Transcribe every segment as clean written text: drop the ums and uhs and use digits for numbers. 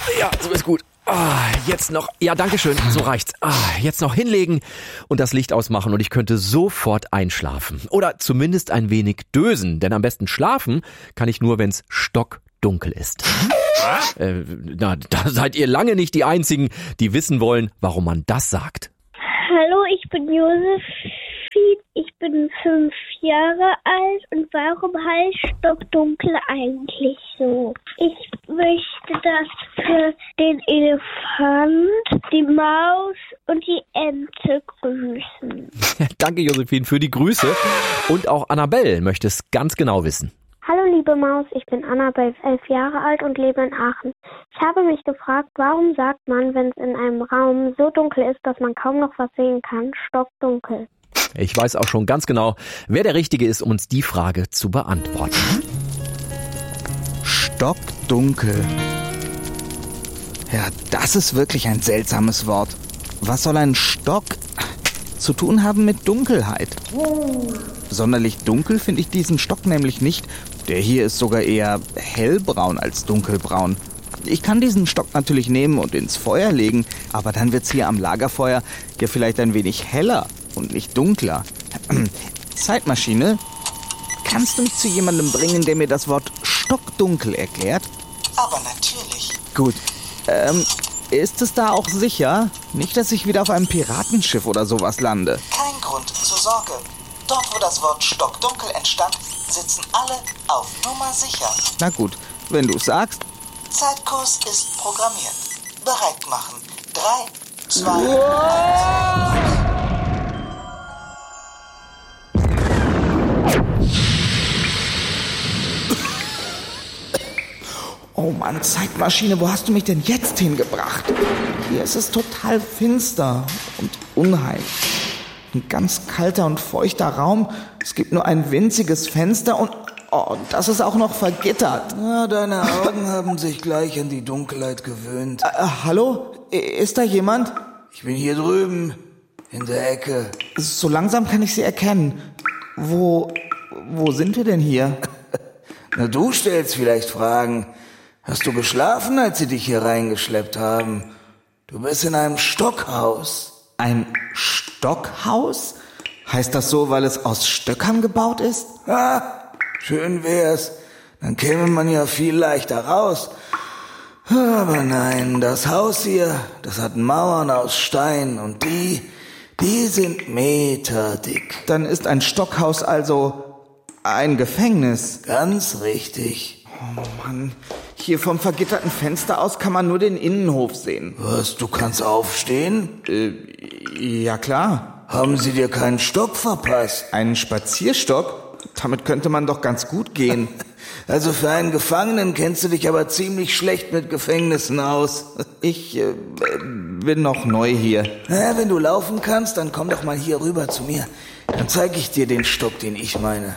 Ja, so ist gut. Jetzt noch, ja, danke schön, so reicht's. Jetzt noch hinlegen und das Licht ausmachen und ich könnte sofort einschlafen. Oder zumindest ein wenig dösen, denn am besten schlafen kann ich nur, wenn's stockdunkel ist. Da seid ihr lange nicht die Einzigen, die wissen wollen, warum man das sagt. Hallo, ich bin Josephine, ich bin 5 Jahre alt und warum heißt stockdunkel eigentlich so? Ich möchte das für den Elefant, die Maus und die Ente grüßen. Danke, Josephine, für die Grüße. Und auch Annabelle möchte es ganz genau wissen. Hallo liebe Maus, ich bin Annabelle, 11 Jahre alt und lebe in Aachen. Ich habe mich gefragt, warum sagt man, wenn es in einem Raum so dunkel ist, dass man kaum noch was sehen kann, stockdunkel? Ich weiß auch schon ganz genau, wer der Richtige ist, um uns die Frage zu beantworten. Stockdunkel. Ja, das ist wirklich ein seltsames Wort. Was soll ein Stock zu tun haben mit Dunkelheit? Sonderlich dunkel finde ich diesen Stock nämlich nicht. Der hier ist sogar eher hellbraun als dunkelbraun. Ich kann diesen Stock natürlich nehmen und ins Feuer legen, aber dann wird's hier am Lagerfeuer ja vielleicht ein wenig heller und nicht dunkler. Zeitmaschine, kannst du mich zu jemandem bringen, der mir das Wort stockdunkel erklärt? Aber natürlich. Gut. Ist es da auch sicher? Nicht, dass ich wieder auf einem Piratenschiff oder sowas lande. Kein Grund zur Sorge. Dort, wo das Wort stockdunkel entstand, sitzen alle auf Nummer sicher. Na gut, wenn du sagst. Zeitkurs ist programmiert. Bereit machen. 3, 2, 1. Oh Mann, Zeitmaschine, wo hast du mich denn jetzt hingebracht? Hier ist es total finster und unheimlich. Ein ganz kalter und feuchter Raum. Es gibt nur ein winziges Fenster und das ist auch noch vergittert. Ja, deine Augen haben sich gleich an die Dunkelheit gewöhnt. Hallo? Ist da jemand? Ich bin hier drüben, in der Ecke. So langsam kann ich sie erkennen. Wo sind wir denn hier? Na, du stellst vielleicht Fragen. Hast du geschlafen, als sie dich hier reingeschleppt haben? Du bist in einem Stockhaus. Ein Stockhaus? Heißt das so, weil es aus Stöckern gebaut ist? Schön wär's. Dann käme man ja viel leichter raus. Aber nein, das Haus hier, das hat Mauern aus Stein und die sind meterdick. Dann ist ein Stockhaus also ein Gefängnis. Ganz richtig. Oh Mann, hier vom vergitterten Fenster aus kann man nur den Innenhof sehen. Was, du kannst aufstehen? Ja klar. Haben sie dir keinen Stock verpasst? Einen Spazierstock? Damit könnte man doch ganz gut gehen. Also für einen Gefangenen kennst du dich aber ziemlich schlecht mit Gefängnissen aus. Ich bin noch neu hier. Na, wenn du laufen kannst, dann komm doch mal hier rüber zu mir. Dann zeige ich dir den Stock, den ich meine.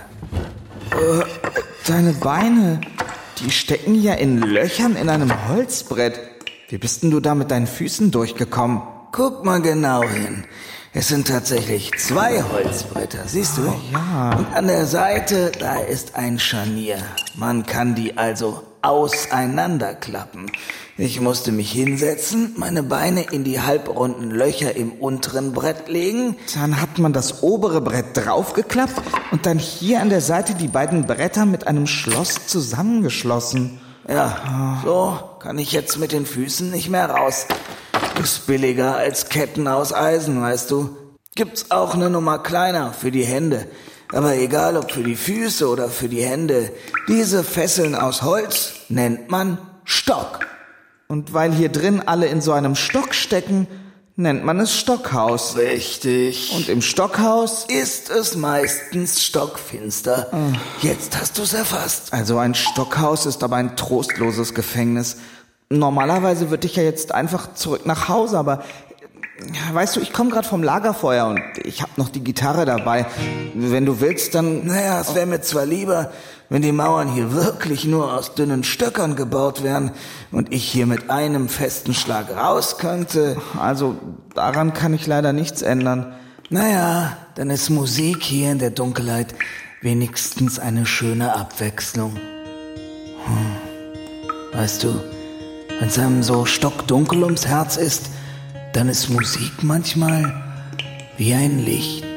Deine Beine, die stecken ja in Löchern in einem Holzbrett. Wie bist denn du da mit deinen Füßen durchgekommen? Guck mal genau hin. Es sind tatsächlich 2 Holzbretter, siehst du? Ja. Und an der Seite, da ist ein Scharnier. Man kann die also auseinanderklappen. Ich musste mich hinsetzen, meine Beine in die halbrunden Löcher im unteren Brett legen. Dann hat man das obere Brett draufgeklappt und dann hier an der Seite die beiden Bretter mit einem Schloss zusammengeschlossen. Ja, so kann ich jetzt mit den Füßen nicht mehr raus. Ist billiger als Ketten aus Eisen, weißt du. Gibt's auch eine Nummer kleiner für die Hände. Aber egal ob für die Füße oder für die Hände, diese Fesseln aus Holz nennt man Stock. Und weil hier drin alle in so einem Stock stecken, nennt man es Stockhaus. Richtig. Und im Stockhaus ist es meistens stockfinster. Jetzt hast du's erfasst. Also ein Stockhaus ist aber ein trostloses Gefängnis. Normalerweise würde ich ja jetzt einfach zurück nach Hause, aber weißt du, ich komme gerade vom Lagerfeuer und ich habe noch die Gitarre dabei. Wenn du willst, dann... Naja, es wäre mir zwar lieber, wenn die Mauern hier wirklich nur aus dünnen Stöckern gebaut wären und ich hier mit einem festen Schlag raus könnte. Also daran kann ich leider nichts ändern. Naja, dann ist Musik hier in der Dunkelheit wenigstens eine schöne Abwechslung. Weißt du, Wenn es einem so stockdunkel ums Herz ist, dann ist Musik manchmal wie ein Licht.